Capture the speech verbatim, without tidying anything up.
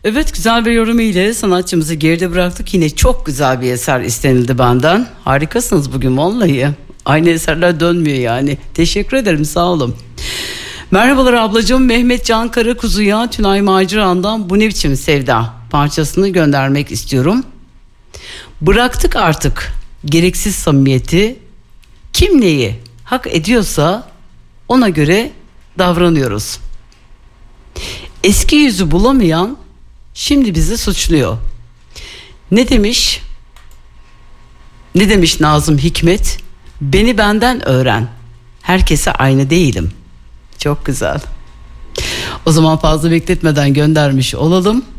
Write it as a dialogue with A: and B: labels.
A: Evet, güzel bir yorum ile sanatçımızı geride bıraktık. Yine çok güzel bir eser istenildi benden. Harikasınız bugün vallahi. Aynı eserler dönmüyor yani. Teşekkür ederim, sağ olun. Merhabalar ablacığım, Mehmet Can Karakuzu'ya Tünay Macera'ndan Bu Ne Biçim Sevda parçasını göndermek istiyorum. Bıraktık artık gereksiz samimiyeti. Kim neyi hak ediyorsa ona göre davranıyoruz. Eski yüzü bulamayan şimdi bizi suçluyor. Ne demiş? Ne demiş Nazım Hikmet? Beni benden öğren. Herkese aynı değilim. Çok güzel. O zaman fazla bekletmeden göndermiş olalım.